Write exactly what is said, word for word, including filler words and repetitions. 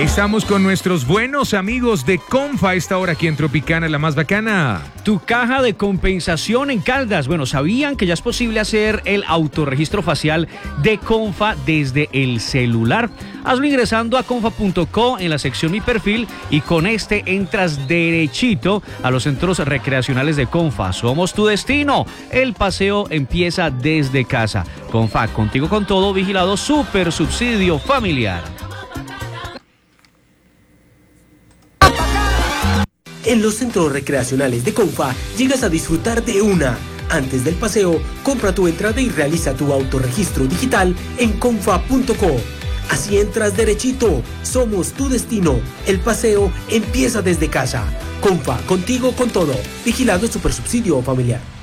Estamos con nuestros buenos amigos de Comfa, esta hora aquí en Tropicana, la más bacana. Tu caja de compensación en Caldas. Bueno, ¿sabían que ya es posible hacer el autorregistro facial de Comfa desde el celular? Hazlo ingresando a comfa punto co en la sección Mi Perfil y con este entras derechito a los centros recreacionales de Comfa. Somos tu destino. El paseo empieza desde casa. Comfa, contigo con todo, vigilado super subsidio familiar. En los centros recreacionales de Comfa llegas a disfrutar de una. Antes del paseo, compra tu entrada y realiza tu autorregistro digital en comfa punto co. Así entras derechito. Somos tu destino. El paseo empieza desde casa. Comfa, contigo con todo. Vigilado Supersubsidio Familiar.